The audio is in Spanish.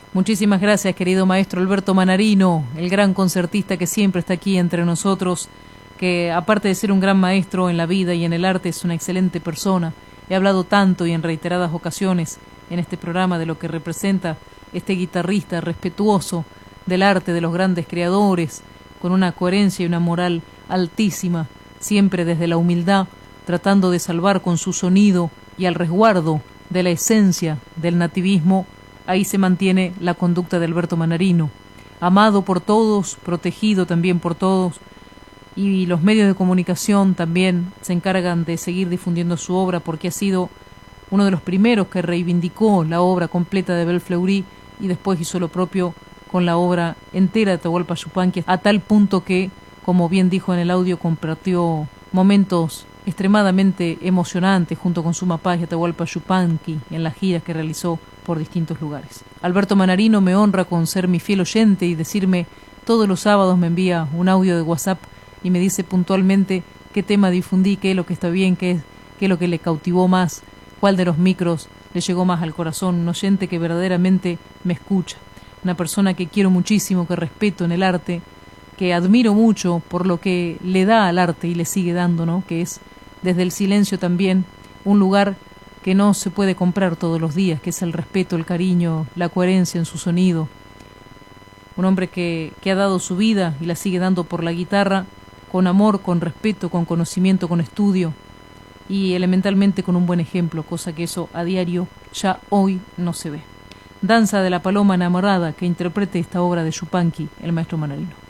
Muchísimas gracias, querido maestro Alberto Manarino, el gran concertista que siempre está aquí entre nosotros, que aparte de ser un gran maestro en la vida y en el arte, es una excelente persona. He hablado tanto y en reiteradas ocasiones en este programa de lo que representa este guitarrista respetuoso del arte, de los grandes creadores, con una coherencia y una moral altísima, siempre desde la humildad, tratando de salvar con su sonido y al resguardo de la esencia del nativismo. Ahí se mantiene la conducta de Alberto Manarino, amado por todos, protegido también por todos, y los medios de comunicación también se encargan de seguir difundiendo su obra porque ha sido uno de los primeros que reivindicó la obra completa de Abel Fleury y después hizo lo propio con la obra entera de Atahualpa Yupanqui, a tal punto que, como bien dijo en el audio, compartió momentos extremadamente emocionantes junto con su mapá y Atahualpa Yupanqui en las giras que realizó por distintos lugares. Alberto Manarino me honra con ser mi fiel oyente y decirme todos los sábados, me envía un audio de WhatsApp y me dice puntualmente qué tema difundí, qué es lo que está bien, qué es lo que le cautivó más, cuál de los micros le llegó más al corazón. Un oyente que verdaderamente me escucha, una persona que quiero muchísimo, que respeto en el arte, que admiro mucho por lo que le da al arte y le sigue dando, ¿no? Que es desde el silencio también un lugar que no se puede comprar todos los días, que es el respeto, el cariño, la coherencia en su sonido. Un hombre que ha dado su vida y la sigue dando por la guitarra, con amor, con respeto, con conocimiento, con estudio y elementalmente con un buen ejemplo, cosa que eso a diario ya hoy no se ve. Danza de la paloma enamorada, que interprete esta obra de Yupanqui, el maestro Manarino.